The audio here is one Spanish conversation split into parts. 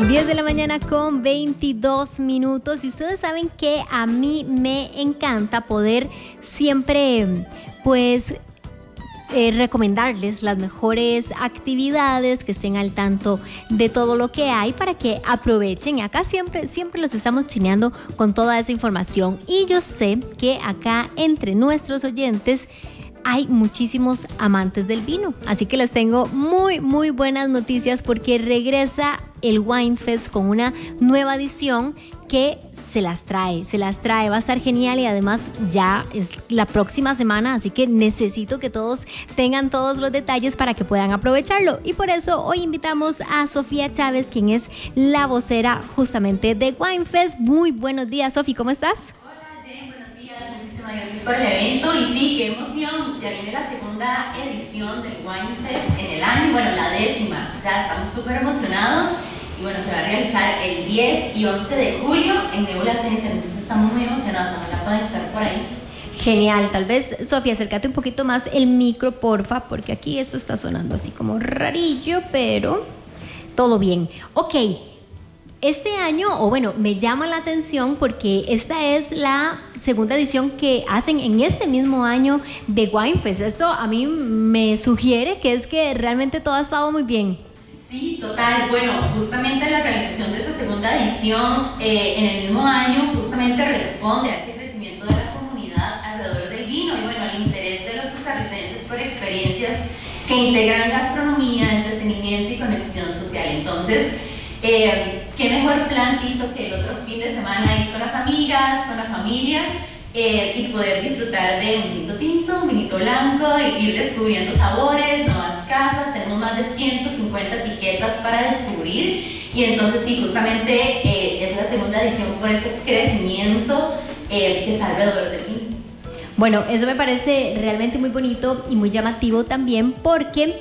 10 de la mañana con 22 minutos y ustedes saben que a mí me encanta poder siempre recomendarles las mejores actividades, que estén al tanto de todo lo que hay para que aprovechen. Acá siempre los estamos chineando con toda esa información y yo sé que acá entre nuestros oyentes hay muchísimos amantes del vino, así que les tengo muy buenas noticias porque regresa el Winefest con una nueva edición que se las trae, va a estar genial y además ya es la próxima semana, así que necesito que todos tengan todos los detalles para que puedan aprovecharlo y por eso hoy invitamos a Sofía Chávez, quien es la vocera justamente de Winefest. Muy buenos días, Sofi, ¿cómo estás? Gracias por el evento y sí, qué emoción, ya viene la segunda edición del Winefest en el año, bueno, la 10ª, ya estamos súper emocionados y bueno, se va a realizar el 10 y 11 de julio en Nebula Center, entonces estamos muy emocionados, ojalá puedan estar por ahí. Genial, tal vez, Sofía, acércate un poquito más el micro, porfa, porque aquí esto está sonando así como rarillo, pero todo bien. Ok. Este año, me llama la atención porque esta es la segunda edición que hacen en este mismo año de Winefest. Esto a mí me sugiere que es que realmente todo ha estado muy bien. Sí, total. Bueno, justamente la realización de esta segunda edición en el mismo año justamente responde a ese crecimiento de la comunidad alrededor del vino y bueno, al interés de los costarricenses por experiencias que integran gastronomía, entretenimiento y conexión social. Entonces, qué mejor plancito que el otro fin de semana ir con las amigas, con la familia y poder disfrutar de un vinito tinto, un vinito blanco, e ir descubriendo sabores, nuevas casas. Tenemos más de 150 etiquetas para descubrir y entonces sí, justamente es la segunda edición por ese crecimiento que está alrededor del vino. Bueno, eso me parece realmente muy bonito y muy llamativo también porque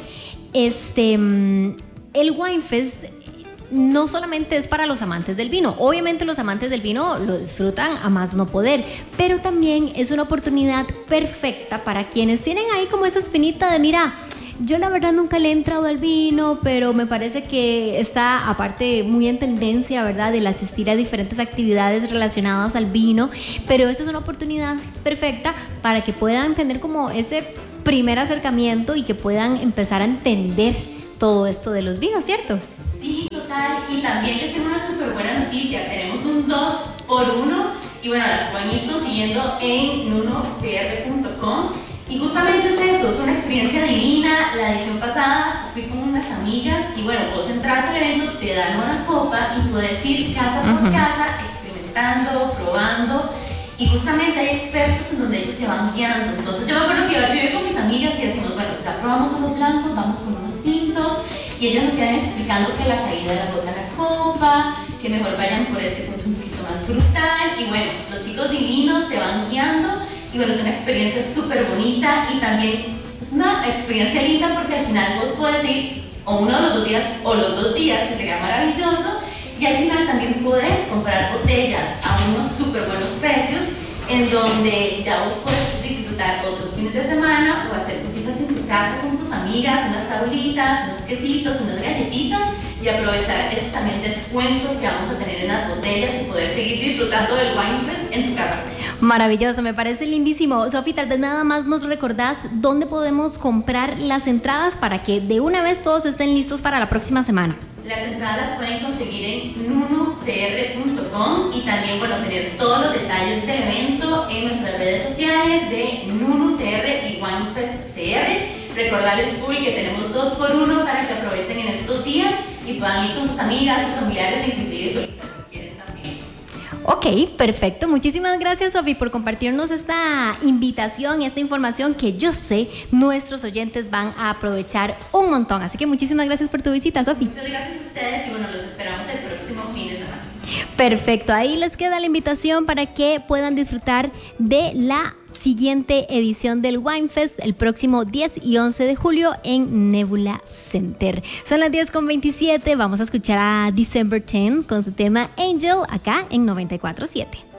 el Winefest no solamente es para los amantes del vino, obviamente los amantes del vino lo disfrutan a más no poder, pero también es una oportunidad perfecta para quienes tienen ahí como esa espinita de mira, yo la verdad nunca le he entrado al vino, pero me parece que está aparte muy en tendencia, ¿verdad?, el asistir a diferentes actividades relacionadas al vino, pero esta es una oportunidad perfecta para que puedan tener como ese primer acercamiento y que puedan empezar a entender todo esto de los vinos, ¿cierto? Sí, total, y también les tengo una súper buena noticia, tenemos un 2x1 y bueno, las pueden ir consiguiendo en nunocr.com y justamente es eso, es una experiencia divina. La edición pasada fui con unas amigas y bueno, vos entras al evento, te dan una copa y puedes ir casa por casa experimentando, probando y justamente hay expertos en donde ellos te van guiando. Entonces yo me acuerdo que yo iba con mis amigas y decimos, bueno, ya probamos unos blancos, vamos con unos tintos y ellos nos iban explicando que la caída de la gota en la copa, que mejor vayan por este pues un poquito más frutal y bueno, los chicos divinos te van guiando y bueno, es una experiencia súper bonita y también es una experiencia linda porque al final vos puedes ir o uno de los 2 días o los 2 días, que sería maravilloso, y al final también puedes comprar botellas a unos súper buenos precios en donde ya vos puedes disfrutar otros fines de semana o hacer cositas en tu casa con tus amigas, unas tablitas, unos quesitos, unas galletitas y aprovechar esos también descuentos que vamos a tener en las botellas y poder seguir disfrutando del Winefest en tu casa. Maravilloso, me parece lindísimo. Sofi, tal vez nada más nos recordás dónde podemos comprar las entradas para que de una vez todos estén listos para la próxima semana. Las entradas las pueden conseguir en nunocr.com y también tener todos los detalles del evento en nuestras redes sociales de NunuCR y WinefestCR. Recordarles que tenemos 2x1 para que aprovechen en estos días y puedan ir con sus amigas, sus familiares e inclusive solitas si quieren también. Ok, perfecto. Muchísimas gracias, Sofi, por compartirnos esta invitación y esta información que yo sé nuestros oyentes van a aprovechar un montón. Así que muchísimas gracias por tu visita, Sofi. Muchas gracias a ustedes y los esperamos el próximo fin de semana. Perfecto, ahí les queda la invitación para que puedan disfrutar de la siguiente edición del Winefest el próximo 10 y 11 de julio en Nebula Center. Son las 10:27, vamos a escuchar a December 10 con su tema Angel acá en 94.7.